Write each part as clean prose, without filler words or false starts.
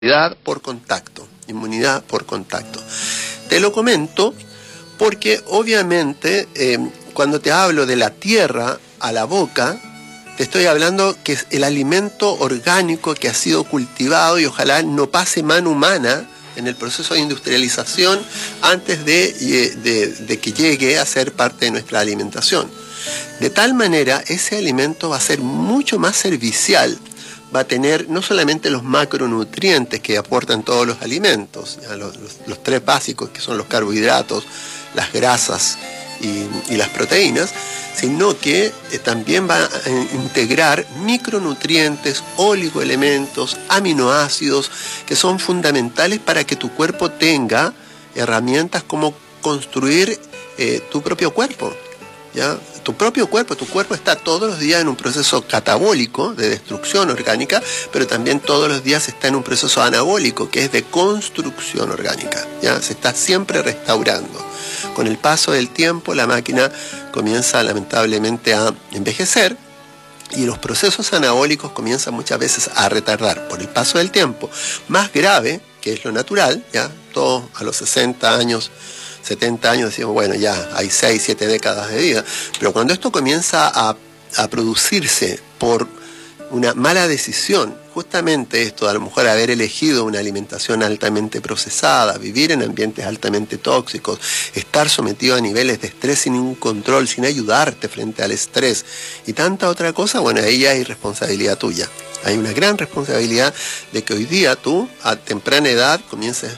inmunidad por contacto. Inmunidad por contacto. Te lo comento porque obviamente cuando te hablo de la tierra a la boca, te estoy hablando que es el alimento orgánico que ha sido cultivado y ojalá no pase mano humana en el proceso de industrialización antes de que llegue a ser parte de nuestra alimentación. De tal manera, ese alimento va a ser mucho más servicial, va a tener no solamente los macronutrientes que aportan todos los alimentos, los tres básicos que son los carbohidratos, las grasas y las proteínas, sino que también va a integrar micronutrientes, oligoelementos, aminoácidos, que son fundamentales para que tu cuerpo tenga herramientas como construir tu propio cuerpo. ¿Ya? Tu cuerpo está todos los días en un proceso catabólico de destrucción orgánica, pero también todos los días está en un proceso anabólico que es de construcción orgánica, ¿ya? Se está siempre restaurando. Con el paso del tiempo la máquina comienza lamentablemente a envejecer y los procesos anabólicos comienzan muchas veces a retardar por el paso del tiempo. Más grave, que es lo natural, ¿ya? Todos a los 60 años 70 años decimos, bueno, ya hay 6, 7 décadas de vida, pero cuando esto comienza a producirse por una mala decisión, justamente esto, a lo mejor haber elegido una alimentación altamente procesada, vivir en ambientes altamente tóxicos, estar sometido a niveles de estrés sin ningún control, sin ayudarte frente al estrés y tanta otra cosa, bueno, ahí ya hay responsabilidad tuya. Hay una gran responsabilidad de que hoy día tú, a temprana edad, comiences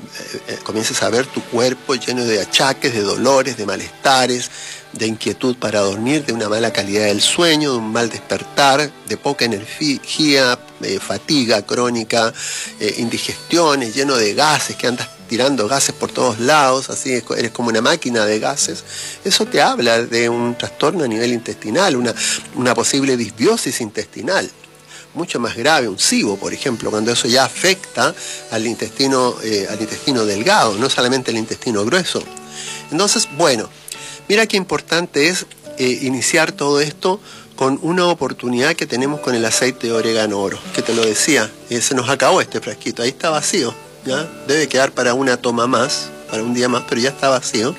a ver tu cuerpo lleno de achaques, de dolores, de malestares, de inquietud para dormir, de una mala calidad del sueño, de un mal despertar, de poca energía, fatiga crónica, indigestiones, lleno de gases, que andas tirando gases por todos lados, así eres como una máquina de gases. Eso te habla de un trastorno a nivel intestinal, una posible disbiosis intestinal. Mucho más grave, un SIBO, por ejemplo, cuando eso ya afecta al intestino delgado, no solamente el intestino grueso. Entonces, bueno, mira qué importante es iniciar todo esto con una oportunidad que tenemos con el aceite de orégano oro, que te lo decía, se nos acabó este frasquito, ahí está vacío, ¿ya? Debe quedar para una toma más, para un día más, pero ya está vacío.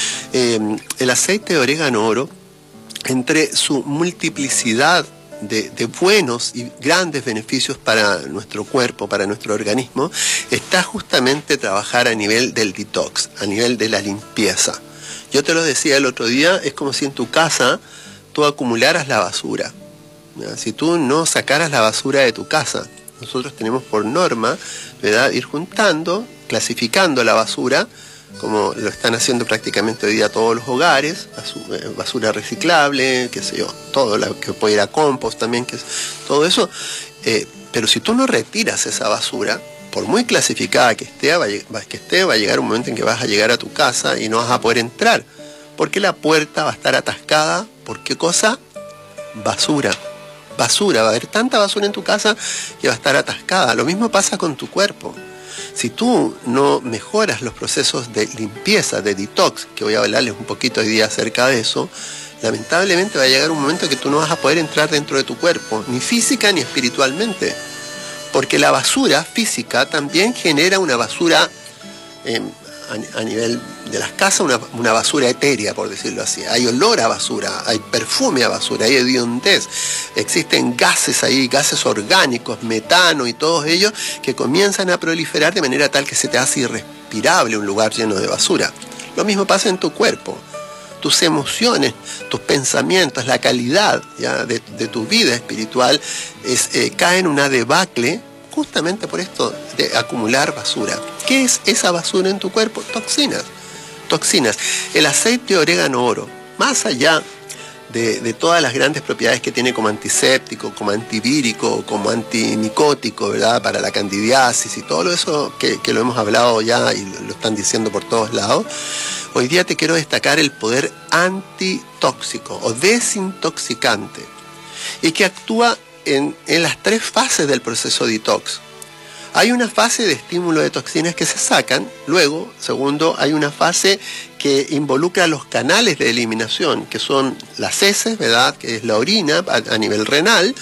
El aceite de orégano oro, entre su multiplicidad de buenos y grandes beneficios para nuestro cuerpo, para nuestro organismo, está justamente trabajar a nivel del detox, a nivel de la limpieza. Yo te lo decía el otro día, es como si en tu casa tú acumularas la basura, ¿ya? Si tú no sacaras la basura de tu casa, nosotros tenemos por norma, ¿verdad?, ir juntando, clasificando la basura, como lo están haciendo prácticamente hoy día todos los hogares, basura reciclable, qué sé yo, todo lo que puede ir a compost también, todo eso, pero si tú no retiras esa basura, por muy clasificada que esté, va a llegar un momento en que vas a llegar a tu casa y no vas a poder entrar, porque la puerta va a estar atascada, ¿por qué cosa? Basura, va a haber tanta basura en tu casa que va a estar atascada. Lo mismo pasa con tu cuerpo. Si tú no mejoras los procesos de limpieza, de detox, que voy a hablarles un poquito hoy día acerca de eso, lamentablemente va a llegar un momento que tú no vas a poder entrar dentro de tu cuerpo, ni física ni espiritualmente, porque la basura física también genera una basura a nivel de las casas, una basura etérea, por decirlo así. Hay olor a basura, hay perfume a basura, hay hediondez, existen gases ahí, gases orgánicos, metano y todos ellos que comienzan a proliferar de manera tal que se te hace irrespirable un lugar lleno de basura. Lo mismo pasa en tu cuerpo. Tus emociones, tus pensamientos, la calidad, ¿ya?, de tu vida espiritual cae en una debacle justamente por esto de acumular basura. ¿Qué es esa basura en tu cuerpo? Toxinas. El aceite de orégano oro, más allá de todas las grandes propiedades que tiene como antiséptico, como antivírico, como antimicótico, ¿verdad?, para la candidiasis y todo eso que lo hemos hablado ya y lo están diciendo por todos lados, hoy día te quiero destacar el poder antitóxico o desintoxicante y que actúa en las tres fases del proceso detox. Hay una fase de estímulo de toxinas que se sacan, luego, segundo, hay una fase que involucra los canales de eliminación, que son las heces, ¿verdad?, que es la orina a nivel renal,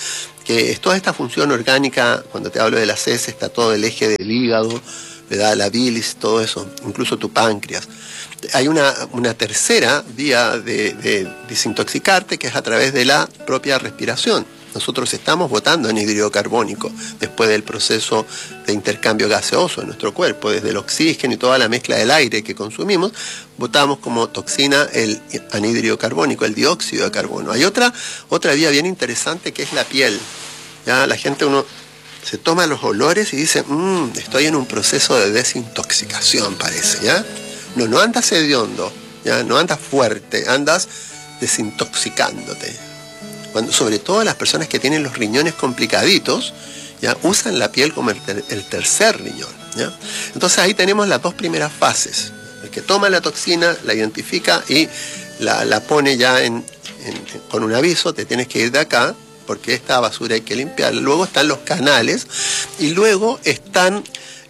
que es toda esta función orgánica. Cuando te hablo de las heces, está todo el eje del hígado, ¿verdad? La bilis, todo eso, incluso tu páncreas. Hay una tercera vía de desintoxicarte, que es a través de la propia respiración. Nosotros estamos botando anhídrido carbónico después del proceso de intercambio gaseoso en nuestro cuerpo, desde el oxígeno y toda la mezcla del aire que consumimos, botamos como toxina el anhídrido carbónico, el dióxido de carbono. Hay otra vía bien interesante, que es la piel. Ya la gente, uno se toma los olores y dice, estoy en un proceso de desintoxicación, parece, ¿ya? No andas hediondo, ¿ya? No andas fuerte, andas desintoxicándote. Sobre todo las personas que tienen los riñones complicaditos, ¿ya? Usan la piel como el tercer riñón, ¿ya? Entonces ahí tenemos las dos primeras fases. El que toma la toxina, la identifica y la pone ya con un aviso, te tienes que ir de acá, porque esta basura hay que limpiarla. Luego están los canales y luego están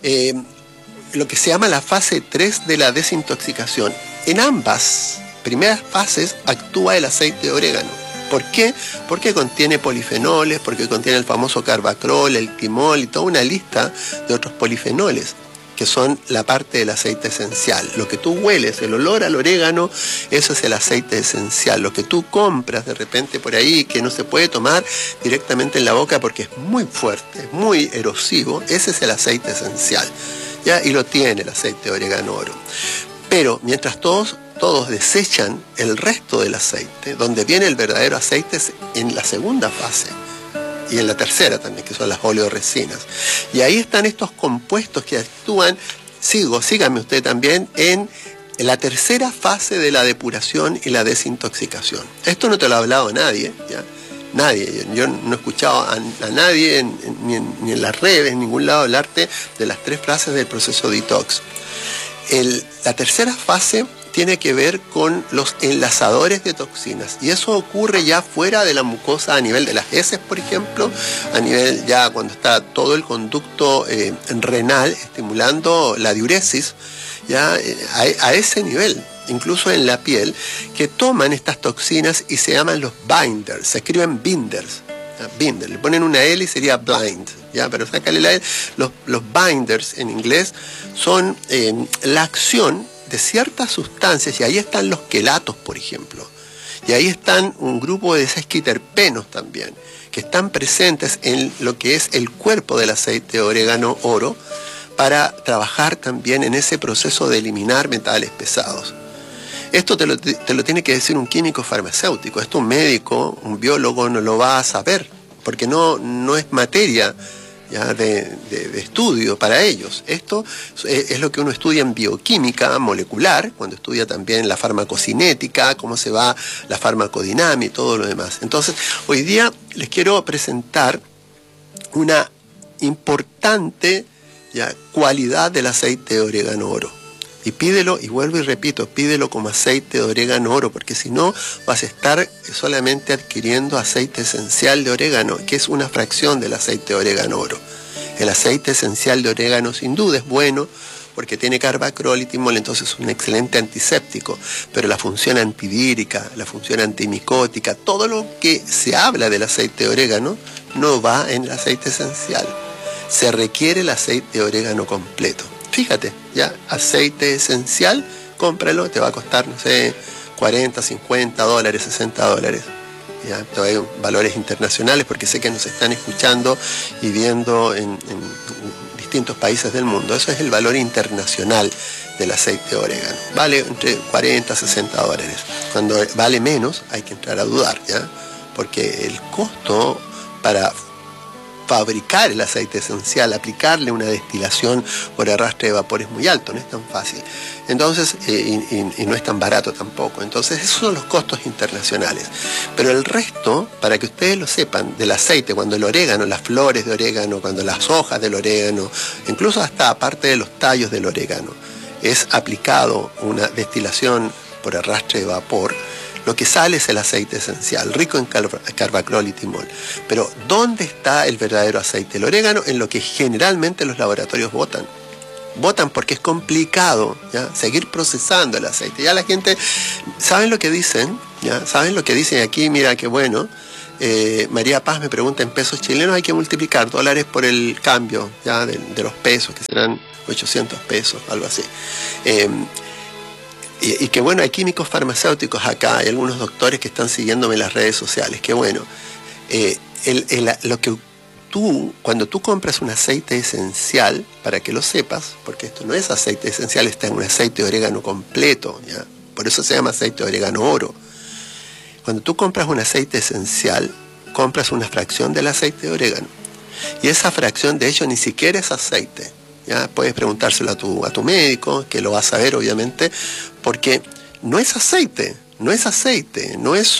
lo que se llama la fase 3 de la desintoxicación. En ambas primeras fases actúa el aceite de orégano. ¿Por qué? Porque contiene polifenoles, porque contiene el famoso carbacrol, el timol y toda una lista de otros polifenoles que son la parte del aceite esencial. Lo que tú hueles, el olor al orégano, eso es el aceite esencial. Lo que tú compras de repente por ahí, que no se puede tomar directamente en la boca porque es muy fuerte, muy erosivo, ese es el aceite esencial, ¿ya? Y lo tiene el aceite de orégano oro. Pero mientras todos desechan el resto del aceite, donde viene el verdadero aceite es en la segunda fase y en la tercera también, que son las oleoresinas. Y ahí están estos compuestos que actúan, síganme usted también, en la tercera fase de la depuración y la desintoxicación. Esto no te lo ha hablado nadie, ¿ya? Nadie, yo no he escuchado a nadie ni en las redes, en ningún lado, hablarte de las tres fases del proceso detox. La tercera fase tiene que ver con los enlazadores de toxinas, y eso ocurre ya fuera de la mucosa, a nivel de las heces, por ejemplo, a nivel ya cuando está todo el conducto renal estimulando la diuresis, ya a ese nivel, incluso en la piel, que toman estas toxinas y se llaman los binders, se escriben binders. Binder, le ponen una L y sería blind, ¿ya? Pero sácale la L. Los binders en inglés son la acción de ciertas sustancias, y ahí están los quelatos, por ejemplo, y ahí están un grupo de sesquiterpenos también, que están presentes en lo que es el cuerpo del aceite de orégano oro, para trabajar también en ese proceso de eliminar metales pesados. Esto te lo tiene que decir un químico farmacéutico. Esto un médico, un biólogo no lo va a saber, porque no es materia, ¿ya? de estudio para ellos. Esto es lo que uno estudia en bioquímica molecular, cuando estudia también la farmacocinética, cómo se va la farmacodinámica y todo lo demás. Entonces, hoy día les quiero presentar una importante, ¿ya?, cualidad del aceite de orégano oro. Y pídelo, y vuelvo y repito, pídelo como aceite de orégano oro, porque si no vas a estar solamente adquiriendo aceite esencial de orégano, que es una fracción del aceite de orégano oro. El aceite esencial de orégano sin duda es bueno, porque tiene carbacrol y timol, entonces es un excelente antiséptico, pero la función antivírica, la función antimicótica, todo lo que se habla del aceite de orégano no va en el aceite esencial. Se requiere el aceite de orégano completo. Fíjate, ya, aceite esencial, cómpralo, te va a costar, no sé, 40, 50 dólares, 60 dólares. Ya, te doy valores internacionales, porque sé que nos están escuchando y viendo en distintos países del mundo. Eso es el valor internacional del aceite de orégano. Vale entre 40 y 60 dólares. Cuando vale menos, hay que entrar a dudar, ¿ya? Porque el costo para fabricar el aceite esencial, aplicarle una destilación por arrastre de vapor es muy alto, no es tan fácil. Entonces, y no es tan barato tampoco. Entonces, esos son los costos internacionales. Pero el resto, para que ustedes lo sepan, del aceite, cuando el orégano, las flores de orégano, cuando las hojas del orégano, incluso hasta aparte de los tallos del orégano, es aplicado una destilación por arrastre de vapor, lo que sale es el aceite esencial, rico en carbacrol y timol. Pero ¿dónde está el verdadero aceite? El orégano, en lo que generalmente los laboratorios votan. Votan porque es complicado, ¿ya?, seguir procesando el aceite. Ya la gente, ¿saben lo que dicen? ¿Ya? ¿Saben lo que dicen aquí? Mira qué bueno. María Paz me pregunta, en pesos chilenos hay que multiplicar dólares por el cambio ya de los pesos, que serán 800 pesos, algo así. Y que bueno, hay químicos farmacéuticos acá, hay algunos doctores que están siguiéndome en las redes sociales, que bueno, lo que cuando tú compras un aceite esencial, para que lo sepas, porque esto no es aceite esencial, está en un aceite de orégano completo, ¿ya? Por eso se llama aceite de orégano oro. Cuando tú compras un aceite esencial, compras una fracción del aceite de orégano. Y esa fracción, de hecho, ni siquiera es aceite. ¿Ya? Puedes preguntárselo a tu médico, que lo va a saber, obviamente, porque no es aceite, no es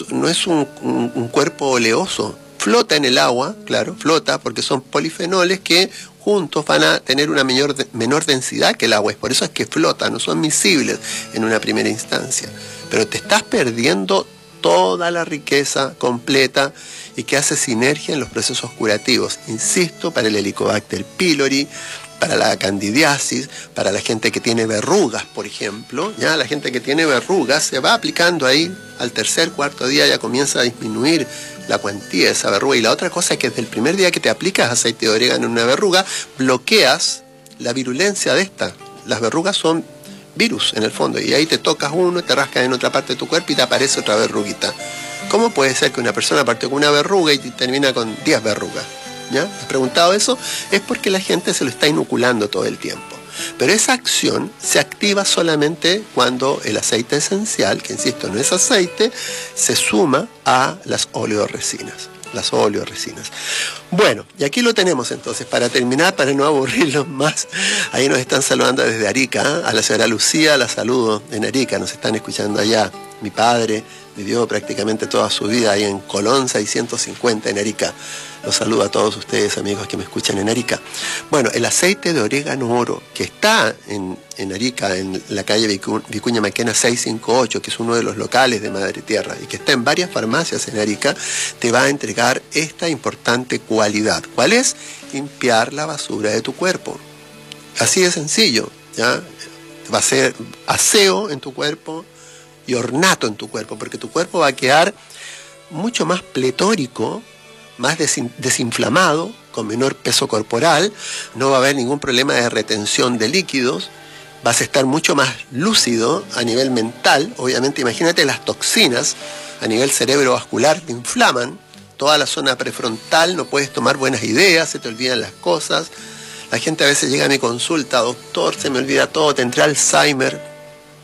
un cuerpo oleoso. Flota en el agua, claro, flota, porque son polifenoles que juntos van a tener una menor densidad que el agua. Es por eso es que flotan, no son miscibles en una primera instancia. Pero te estás perdiendo toda la riqueza completa y que hace sinergia en los procesos curativos. Insisto, para el Helicobacter pylori, para la candidiasis, para la gente que tiene verrugas, por ejemplo, ya la gente que tiene verrugas se va aplicando ahí, al tercer, cuarto día ya comienza a disminuir la cuantía de esa verruga. Y la otra cosa es que desde el primer día que te aplicas aceite de orégano en una verruga, bloqueas la virulencia de esta. Las verrugas son virus en el fondo, y ahí te tocas uno, te rascas en otra parte de tu cuerpo y te aparece otra verruguita. ¿Cómo puede ser que una persona partió con una verruga y termina con 10 verrugas? ¿Ya? ¿Has preguntado eso? Es porque la gente se lo está inoculando todo el tiempo. Pero esa acción se activa solamente cuando el aceite esencial, que insisto no es aceite, se suma a las oleoresinas. Las oleoresinas. Bueno, y aquí lo tenemos entonces, para terminar, para no aburrirlos más. Ahí nos están saludando desde Arica, ¿eh? A la señora Lucía la saludo en Arica, nos están escuchando allá. Mi padre vivió prácticamente toda su vida ahí en Colón 650 en Arica. Los saludo a todos ustedes, amigos que me escuchan en Arica. Bueno, el aceite de orégano oro, que está en Arica, en la calle Vicuña Maquena 658, que es uno de los locales de Madre Tierra, y que está en varias farmacias en Arica, te va a entregar esta importante cualidad. ¿Cuál es? Limpiar la basura de tu cuerpo. Así de sencillo, ¿ya? Va a ser aseo en tu cuerpo y ornato en tu cuerpo, porque tu cuerpo va a quedar mucho más pletórico, más desinflamado, con menor peso corporal, no va a haber ningún problema de retención de líquidos, vas a estar mucho más lúcido a nivel mental. Obviamente, imagínate, las toxinas a nivel cerebrovascular te inflaman, toda la zona prefrontal, no puedes tomar buenas ideas, se te olvidan las cosas. La gente a veces llega a mi consulta, doctor, se me olvida todo, tendré Alzheimer.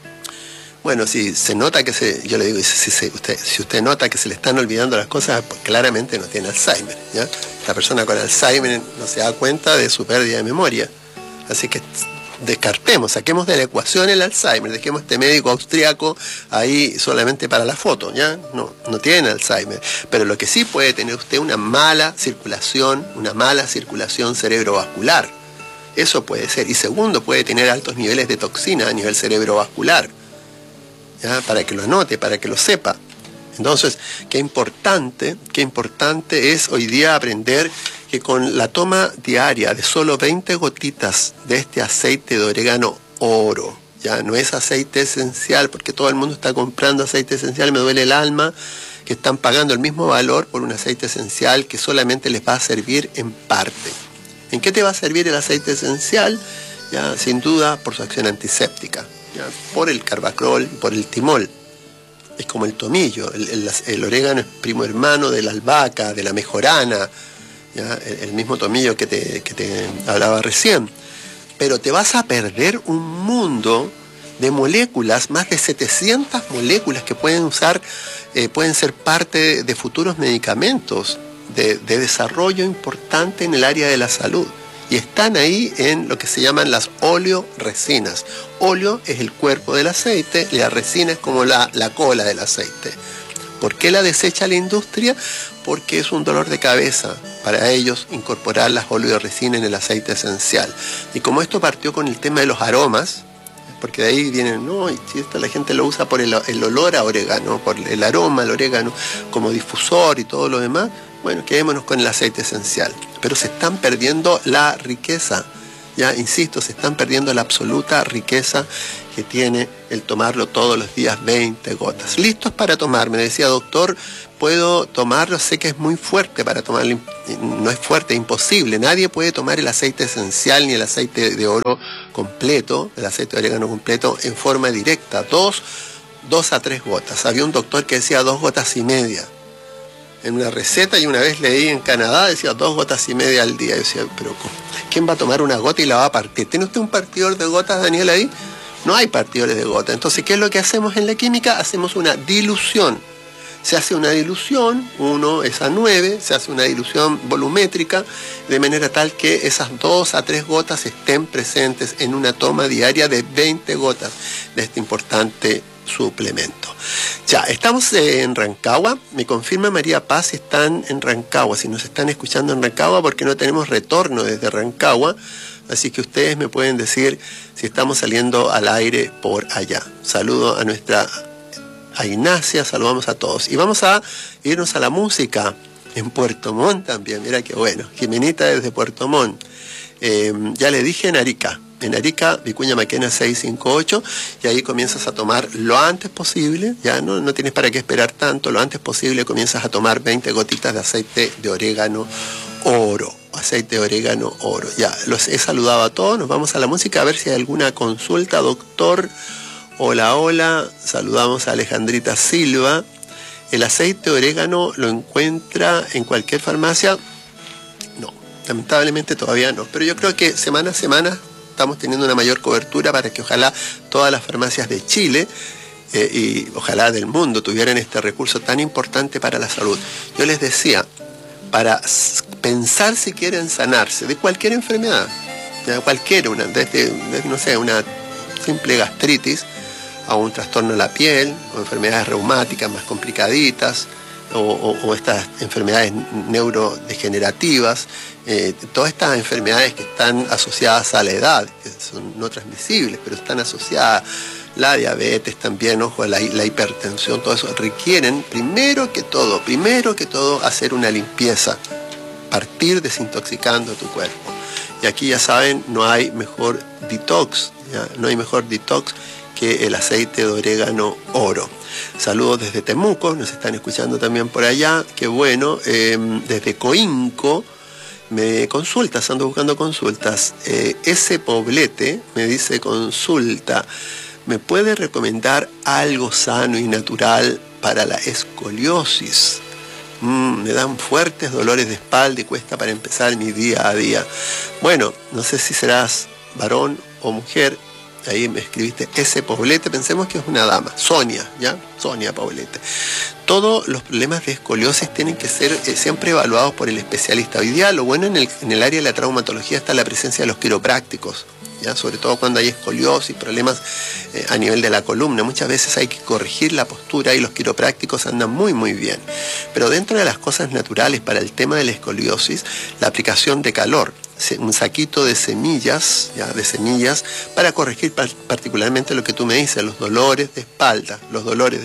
Bueno, si se nota yo le digo, si usted nota que se le están olvidando las cosas, pues claramente no tiene Alzheimer, ¿ya? La persona con Alzheimer no se da cuenta de su pérdida de memoria. Así que descartemos, saquemos de la ecuación el Alzheimer, dejemos este médico austriaco ahí solamente para la foto, ¿ya? No tiene Alzheimer. Pero lo que sí puede tener usted una mala circulación cerebrovascular. Eso puede ser. Y segundo, puede tener altos niveles de toxina a nivel cerebrovascular. ¿Ya? Para que lo anote, para que lo sepa. Entonces, qué importante es hoy día aprender que con la toma diaria de solo 20 gotitas de este aceite de orégano oro, ya no es aceite esencial, porque todo el mundo está comprando aceite esencial, me duele el alma, que están pagando el mismo valor por un aceite esencial que solamente les va a servir en parte. ¿En qué te va a servir el aceite esencial? Ya, sin duda, por su acción antiséptica. ¿Ya? Por el carbacrol, por el timol. Es como el tomillo, el orégano es primo hermano de la albahaca, de la mejorana, ¿ya? El mismo tomillo que te hablaba recién. Pero te vas a perder un mundo de moléculas, más de 700 moléculas que pueden ser parte de futuros medicamentos de desarrollo importante en el área de la salud. Y están ahí en lo que se llaman las oleoresinas. Óleo es el cuerpo del aceite, la resina es como la cola del aceite. ¿Por qué la desecha la industria? Porque es un dolor de cabeza para ellos incorporar las oleoresinas en el aceite esencial. Y como esto partió con el tema de los aromas, porque de ahí vienen, no, y si esto la gente lo usa por el olor a orégano, por el aroma al orégano, como difusor y todo lo demás, bueno, quedémonos con el aceite esencial. Pero se están perdiendo la riqueza, ya insisto, se están perdiendo la absoluta riqueza que tiene el tomarlo todos los días 20 gotas. ¿Listos para tomar? Me decía, doctor, puedo tomarlo, sé que es muy fuerte para tomarlo, no es fuerte, es imposible. Nadie puede tomar el aceite esencial ni el aceite de oro completo, el aceite de orégano completo, en forma directa. 2 a 3 gotas. Había un doctor que decía 2 gotas y media en una receta, y una vez leí en Canadá, decía 2 gotas y media al día. Yo decía, pero ¿quién va a tomar una gota y la va a partir? ¿Tiene usted un partidor de gotas, Daniel, ahí? No hay partidores de gotas. Entonces, ¿qué es lo que hacemos en la química? Hacemos una dilución. Se hace una dilución, 1 es a 9, se hace una dilución volumétrica, de manera tal que esas 2 a 3 gotas estén presentes en una toma diaria de 20 gotas de este importante suplemento. Ya, estamos en Rancagua. Me confirma María Paz si están en Rancagua, si nos están escuchando en Rancagua, porque no tenemos retorno desde Rancagua. Así que ustedes me pueden decir si estamos saliendo al aire por allá. Saludo a Ignacia, saludamos a todos. Y vamos a irnos a la música en Puerto Montt también. Mira qué bueno. Jimenita desde Puerto Montt. Ya le dije en Arica, Vicuña Maquena 658, y ahí comienzas a tomar lo antes posible, ya no tienes para qué esperar tanto, lo antes posible comienzas a tomar 20 gotitas de aceite de orégano oro. Aceite de orégano oro. Ya, los he saludado a todos, nos vamos a la música a ver si hay alguna consulta, doctor. Hola, hola, saludamos a Alejandrita Silva. ¿El aceite de orégano lo encuentra en cualquier farmacia? No, lamentablemente todavía no, pero yo creo que semana a semana estamos teniendo una mayor cobertura para que ojalá todas las farmacias de Chile y ojalá del mundo tuvieran este recurso tan importante para la salud. Yo les decía, para pensar si quieren sanarse de cualquier enfermedad, de cualquiera, desde, no sé, una simple gastritis a un trastorno de la piel, o enfermedades reumáticas más complicaditas, o estas enfermedades neurodegenerativas, todas estas enfermedades que están asociadas a la edad, que son no transmisibles, pero están asociadas, la diabetes también, ojo, la hipertensión, todo eso, requieren primero que todo, hacer una limpieza, partir desintoxicando tu cuerpo. Y aquí ya saben, no hay mejor detox, ¿ya? No hay mejor detox que el aceite de orégano oro. Saludos desde Temuco, nos están escuchando también por allá, qué bueno. Desde Coinco me consultas, ando buscando consultas. Ese Poblete me dice consulta, ¿me puede recomendar algo sano y natural para la escoliosis? Me dan fuertes dolores de espalda y cuesta para empezar mi día a día. Bueno, no sé si serás varón o mujer. Ahí me escribiste ese Poblete, pensemos que es una dama, Sonia, ¿ya? Sonia Poblete. Todos los problemas de escoliosis tienen que ser siempre evaluados por el especialista. Hoy día lo bueno en el área de la traumatología está la presencia de los quiroprácticos, ¿ya? Sobre todo cuando hay escoliosis, problemas a nivel de la columna. Muchas veces hay que corregir la postura y los quiroprácticos andan muy bien. Pero dentro de las cosas naturales para el tema de la escoliosis, la aplicación de calor, un saquito de semillas, ¿ya? De semillas para corregir particularmente lo que tú me dices, los dolores de espalda. Los dolores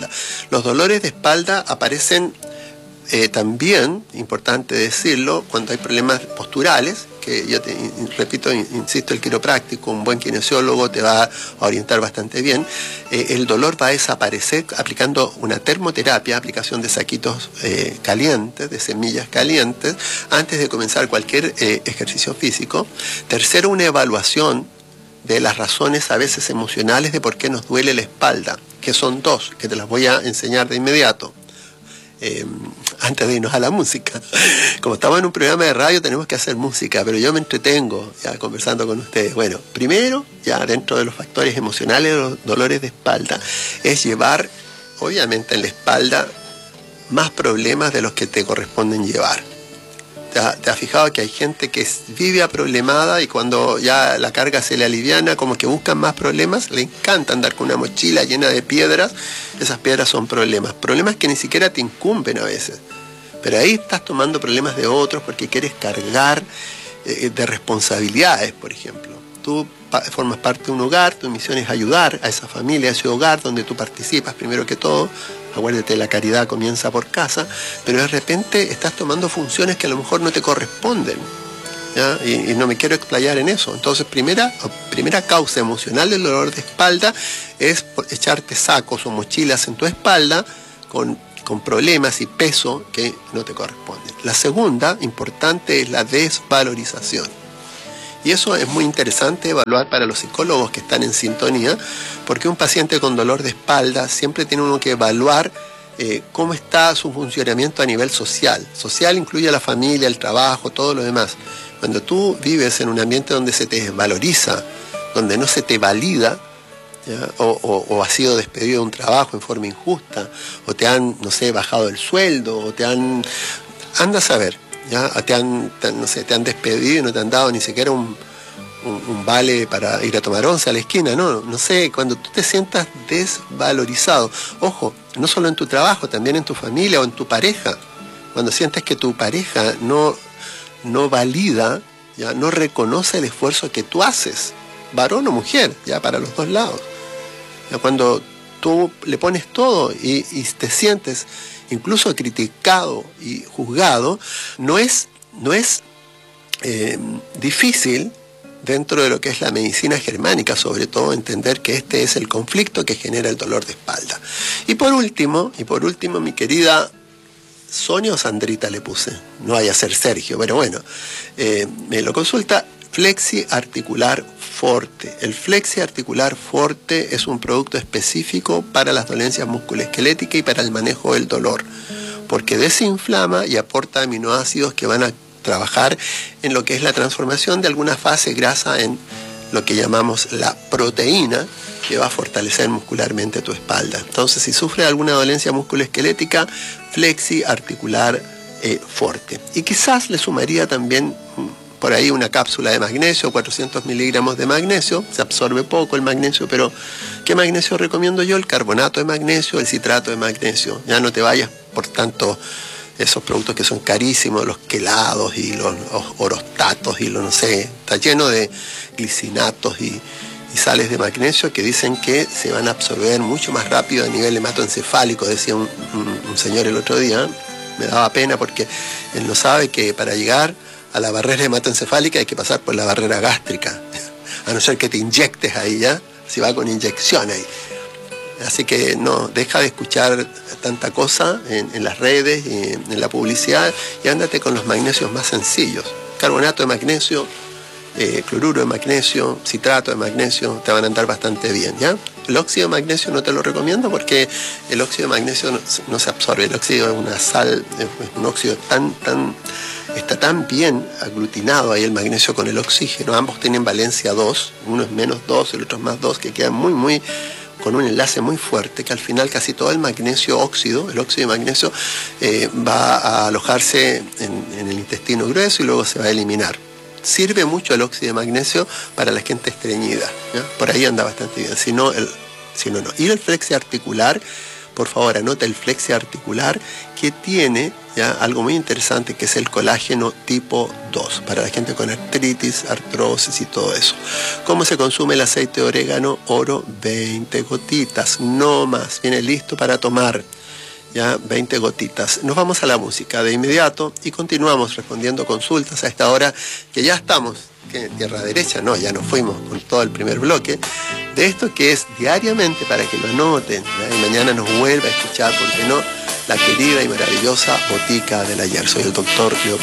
de espalda aparecen también, importante decirlo, cuando hay problemas posturales, que yo repito, insisto, el quiropráctico, un buen kinesiólogo te va a orientar bastante bien. El dolor va a desaparecer aplicando una termoterapia, aplicación de saquitos calientes, de semillas calientes, antes de comenzar cualquier ejercicio físico. Tercero, una evaluación de las razones a veces emocionales de por qué nos duele la espalda, que son 2, que te las voy a enseñar de inmediato. Antes de irnos a la música. Como estamos en un programa de radio tenemos que hacer música, pero yo me entretengo ya conversando con ustedes. Bueno, primero, ya dentro de los factores emocionales de los dolores de espalda, es llevar, obviamente en la espalda, más problemas de los que te corresponden llevar. ¿Te has fijado que hay gente que vive aproblemada y cuando ya la carga se le aliviana, como que buscan más problemas? Le encanta andar con una mochila llena de piedras. Esas piedras son problemas que ni siquiera te incumben a veces. Pero ahí estás tomando problemas de otros porque quieres cargar de responsabilidades, por ejemplo. Tú formas parte de un hogar, tu misión es ayudar a esa familia, a ese hogar donde tú participas primero que todo. Acuérdate, la caridad comienza por casa, pero de repente estás tomando funciones que a lo mejor no te corresponden, ¿ya? Y no me quiero explayar en eso. Entonces, primera causa emocional del dolor de espalda es echarte sacos o mochilas en tu espalda con con problemas y peso que no te corresponden. La segunda, importante, es la desvalorización. Y eso es muy interesante evaluar para los psicólogos que están en sintonía, porque un paciente con dolor de espalda siempre tiene uno que evaluar cómo está su funcionamiento a nivel social. Social incluye a la familia, el trabajo, todo lo demás. Cuando tú vives en un ambiente donde se te desvaloriza, donde no se te valida, ¿ya? O has sido despedido de un trabajo en forma injusta, o te han, no sé, bajado el sueldo, o te han... Anda a saber, ¿ya? Te han despedido y no te han dado ni siquiera un vale para ir a tomar once a la esquina, no sé, cuando tú te sientas desvalorizado, ojo, no solo en tu trabajo, también en tu familia o en tu pareja, cuando sientes que tu pareja no valida, ya no reconoce el esfuerzo que tú haces, varón o mujer, ya para los dos lados. Ya cuando tú le pones todo y te sientes incluso criticado y juzgado, no es difícil dentro de lo que es la medicina germánica, sobre todo entender que este es el conflicto que genera el dolor de espalda. Y por último, mi querida Sonia o Sandrita le puse, no vaya a ser Sergio, pero bueno, me lo consulta. Flexi Articular Forte. El Flexi Articular Forte es un producto específico para las dolencias musculoesqueléticas y para el manejo del dolor, porque desinflama y aporta aminoácidos que van a trabajar en lo que es la transformación de alguna fase grasa en lo que llamamos la proteína, que va a fortalecer muscularmente tu espalda. Entonces, si sufres alguna dolencia musculoesquelética, Flexi Articular Forte. Y quizás le sumaría también por ahí una cápsula de magnesio, 400 miligramos de magnesio. Se absorbe poco el magnesio, pero ¿qué magnesio recomiendo yo? El carbonato de magnesio, el citrato de magnesio. Ya no te vayas por tanto esos productos que son carísimos, los quelados y los orostatos y no sé, está lleno de glicinatos y sales de magnesio que dicen que se van a absorber mucho más rápido a nivel hematoencefálico, decía un señor el otro día. Me daba pena porque él no sabe que para llegar a la barrera hematoencefálica hay que pasar por la barrera gástrica, a no ser que te inyectes ahí, ¿ya? Si va con inyección ahí. Así que no, deja de escuchar tanta cosa en las redes y en la publicidad y ándate con los magnesios más sencillos. Carbonato de magnesio, cloruro de magnesio, citrato de magnesio, te van a andar bastante bien, ¿ya? El óxido de magnesio no te lo recomiendo porque el óxido de magnesio no se absorbe. El óxido es una sal, es un óxido está tan bien aglutinado ahí el magnesio con el oxígeno. Ambos tienen valencia 2, uno es menos 2, el otro es más 2, que quedan muy con un enlace muy fuerte, que al final casi todo el magnesio óxido, el óxido de magnesio, va a alojarse en el intestino grueso y luego se va a eliminar. Sirve mucho el óxido de magnesio para la gente estreñida, ¿ya? Por ahí anda bastante bien, si no, no. Y el Flexi Articular, por favor anota el Flexi Articular, que tiene ya algo muy interesante, que es el colágeno tipo 2 para la gente con artritis, artrosis y todo eso. ¿Cómo se consume el aceite de orégano? Oro, 20 gotitas, no más. Viene listo para tomar, ya 20 gotitas. Nos vamos a la música de inmediato y continuamos respondiendo consultas a esta hora, que ya estamos en tierra derecha, no, ya nos fuimos con todo el primer bloque de esto que es diariamente, para que lo anoten, ¿ya? Y mañana nos vuelva a escuchar, porque no, la querida y maravillosa Botica del Ayer. Soy el doctor Leopoldo.